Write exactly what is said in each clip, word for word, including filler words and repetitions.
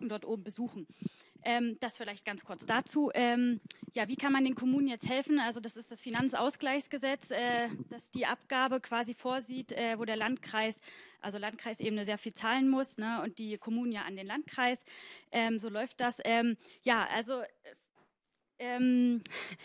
Glocken dort oben besuchen. Ähm, das vielleicht ganz kurz dazu. Ähm, ja, wie kann man den Kommunen jetzt helfen? Also das ist das Finanzausgleichsgesetz, äh, das die Abgabe quasi vorsieht, äh, wo der Landkreis, also Landkreisebene sehr viel zahlen muss, ne, und die Kommunen ja an den Landkreis. Ähm, so läuft das. Ähm, ja, also ähm,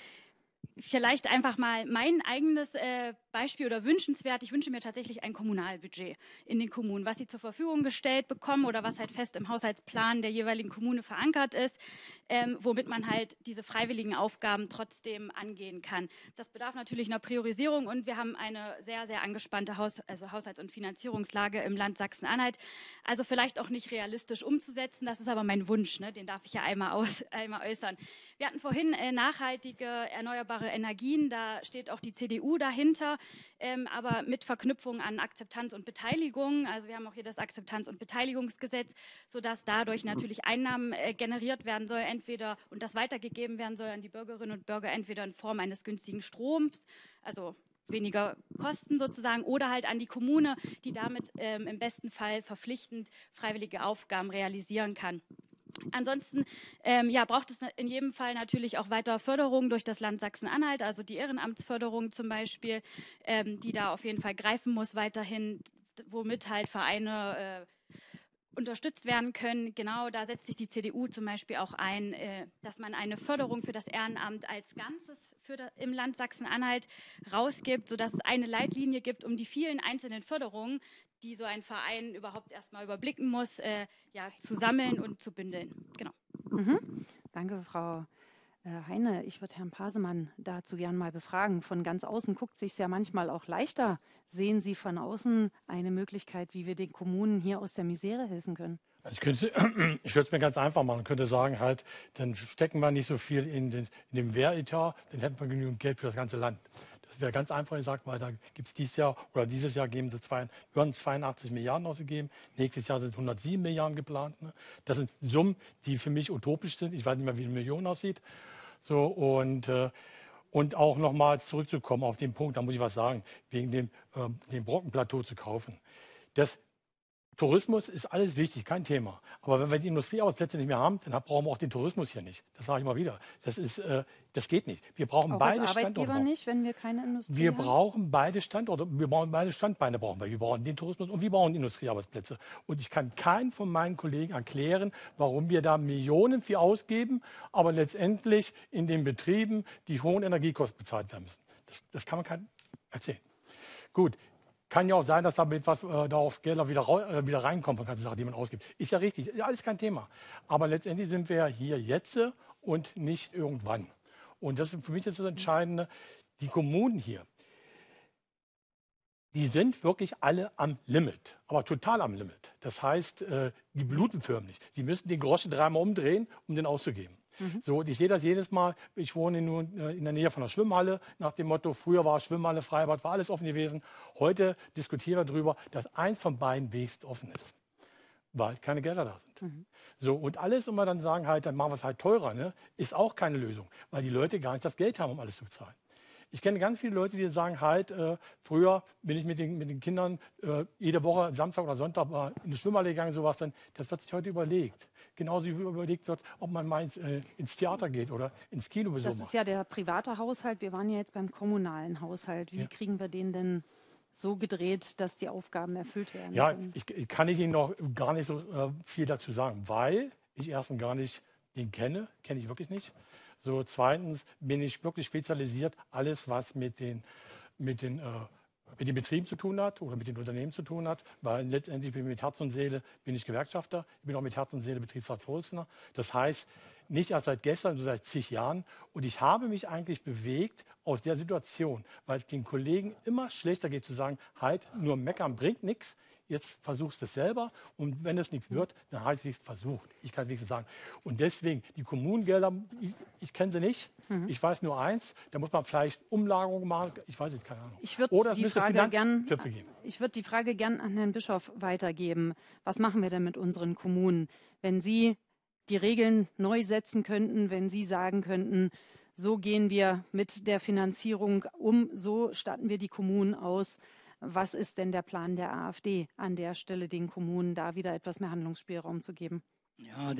vielleicht einfach mal mein eigenes äh, Beispiel oder wünschenswert. Ich wünsche mir tatsächlich ein Kommunalbudget in den Kommunen, was sie zur Verfügung gestellt bekommen oder was halt fest im Haushaltsplan der jeweiligen Kommune verankert ist, ähm, womit man halt diese freiwilligen Aufgaben trotzdem angehen kann. Das bedarf natürlich einer Priorisierung und wir haben eine sehr, sehr angespannte Haus-, also Haushalts- und Finanzierungslage im Land Sachsen-Anhalt. Also vielleicht auch nicht realistisch umzusetzen, das ist aber mein Wunsch, ne? Den darf ich ja einmal, aus, einmal äußern. Wir hatten vorhin äh, nachhaltige, erneuerbare Energien, da steht auch die C D U dahinter, ähm, aber mit Verknüpfung an Akzeptanz und Beteiligung. Also wir haben auch hier das Akzeptanz- und Beteiligungsgesetz, sodass dadurch natürlich Einnahmen äh, generiert werden soll, entweder und das weitergegeben werden soll an die Bürgerinnen und Bürger, entweder in Form eines günstigen Stroms, also weniger Kosten sozusagen, oder halt an die Kommune, die damit ähm, im besten Fall verpflichtend freiwillige Aufgaben realisieren kann. Ansonsten ähm, ja, braucht es in jedem Fall natürlich auch weiter Förderung durch das Land Sachsen-Anhalt, also die Ehrenamtsförderung zum Beispiel, ähm, die da auf jeden Fall greifen muss weiterhin, womit halt Vereine äh, unterstützt werden können. Genau, da setzt sich die C D U zum Beispiel auch ein, äh, dass man eine Förderung für das Ehrenamt als Ganzes für das, im Land Sachsen-Anhalt rausgibt, sodass es eine Leitlinie gibt, um die vielen einzelnen Förderungen, die so ein Verein überhaupt erstmal überblicken muss, äh, ja, zu sammeln und zu bündeln. Genau. Mhm. Danke, Frau Heine. Ich würde Herrn Pasemann dazu gern mal befragen. Von ganz außen guckt es sich ja manchmal auch leichter. Sehen Sie von außen eine Möglichkeit, wie wir den Kommunen hier aus der Misere helfen können? Also ich könnte ich würde es mir ganz einfach machen. Ich könnte sagen, halt, dann stecken wir nicht so viel in den, in den Wehretat, dann hätten wir genügend Geld für das ganze Land. Das wäre ganz einfach gesagt, weil da gibt es dieses Jahr oder dieses Jahr geben sie zwei, würden zweiundachtzig Milliarden ausgegeben. Nächstes Jahr sind hundertsieben Milliarden geplant. Ne? Das sind Summen, die für mich utopisch sind. Ich weiß nicht mehr, wie eine Million aussieht. So, und, äh, und auch nochmal zurückzukommen auf den Punkt, da muss ich was sagen, wegen dem, äh, dem Brockenplateau zu kaufen. Das Tourismus ist alles wichtig, kein Thema. Aber wenn wir die Industriearbeitsplätze nicht mehr haben, dann brauchen wir auch den Tourismus hier nicht. Das sage ich mal wieder. Das, ist, äh, das geht nicht. Wir brauchen auch beide als Arbeitgeber Standorte. Nicht, wenn wir keine Industrie wir haben? brauchen beide Standorte. Wir brauchen beide Standbeine. Brauchen wir. wir brauchen den Tourismus und wir brauchen Industriearbeitsplätze. Und ich kann keinen von meinen Kollegen erklären, warum wir da Millionen für ausgeben, aber letztendlich in den Betrieben die hohen Energiekosten bezahlt werden müssen. Das, das kann man keinem erzählen. Gut. Kann ja auch sein, dass damit was äh, darauf Gelder wieder, äh, wieder reinkommt, ganze Sache, die man ausgibt. Ist ja richtig, ist alles kein Thema. Aber letztendlich sind wir hier jetzt und nicht irgendwann. Und das ist für mich ist das Entscheidende. Die Kommunen hier, die sind wirklich alle am Limit, aber total am Limit. Das heißt, äh, die bluten förmlich. Sie müssen den Groschen dreimal umdrehen, um den auszugeben. Mhm. So, und ich sehe das jedes Mal. Ich wohne nur in der Nähe von der Schwimmhalle, nach dem Motto, früher war Schwimmhalle, Freibad, war alles offen gewesen. Heute diskutieren wir darüber, dass eins von beiden Wegs offen ist, weil keine Gelder da sind. Mhm. So, und alles immer dann sagen halt, dann machen wir es halt teurer, ne, ist auch keine Lösung, weil die Leute gar nicht das Geld haben, um alles zu bezahlen. Ich kenne ganz viele Leute, die sagen halt, äh, früher bin ich mit den, mit den Kindern äh, jede Woche, Samstag oder Sonntag mal in die Schwimmhalle gegangen, sowas dann. Das wird sich heute überlegt. Genauso wie überlegt wird, ob man mal ins, äh, ins Theater geht oder ins Kino besucht. Das ist ja der private Haushalt. Wir waren ja jetzt beim kommunalen Haushalt. Wie ja. kriegen wir den denn so gedreht, dass die Aufgaben erfüllt werden ja, können? Ja, ich, kann ich Ihnen noch gar nicht so äh, viel dazu sagen, weil ich erstens gar nicht den kenne, kenne ich wirklich nicht. So, zweitens bin ich wirklich spezialisiert, alles was mit den, mit den, äh, mit den Betrieben zu tun hat oder mit den Unternehmen zu tun hat, weil letztendlich bin ich mit Herz und Seele bin ich Gewerkschafter, ich bin auch mit Herz und Seele Betriebsratsvorsitzender. Das heißt, nicht erst seit gestern, sondern seit zig Jahren. Und ich habe mich eigentlich bewegt aus der Situation, weil es den Kollegen immer schlechter geht zu sagen, halt, nur meckern bringt nichts. Jetzt versuchst du es selber und wenn es nichts wird, dann heißt es wenigstens versucht. Ich kann es wenigstens sagen. Und deswegen, die Kommunengelder, ich, ich kenne sie nicht. Mhm. Ich weiß nur eins, da muss man vielleicht Umlagerungen machen. Ich weiß nicht, keine Ahnung. Ich würde die, würd die Frage gern an Herrn Bischof weitergeben. Was machen wir denn mit unseren Kommunen, wenn Sie die Regeln neu setzen könnten, wenn Sie sagen könnten, so gehen wir mit der Finanzierung um, so statten wir die Kommunen aus. Was ist denn der Plan der AfD an der Stelle, den Kommunen da wieder etwas mehr Handlungsspielraum zu geben? Ja,